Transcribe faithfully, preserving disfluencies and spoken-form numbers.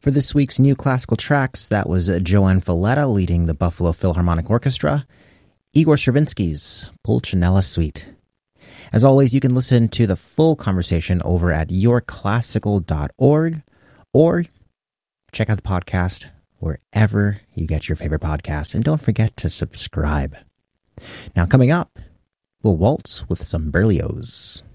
For this week's new classical tracks, that was Joanne Falletta leading the Buffalo Philharmonic Orchestra, Igor Stravinsky's Pulcinella Suite. As always, you can listen to the full conversation over at your classical dot org or check out the podcast wherever you get your favorite podcasts. And don't forget to subscribe. Now, coming up, we'll waltz with some Berlioz.